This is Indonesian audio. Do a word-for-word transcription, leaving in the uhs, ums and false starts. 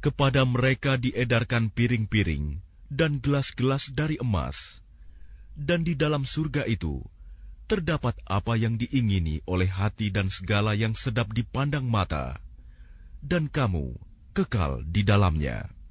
Kepada mereka diedarkan piring-piring dan gelas-gelas dari emas, dan di dalam surga itu terdapat apa yang diingini oleh hati dan segala yang sedap dipandang mata, dan kamu kekal di dalamnya.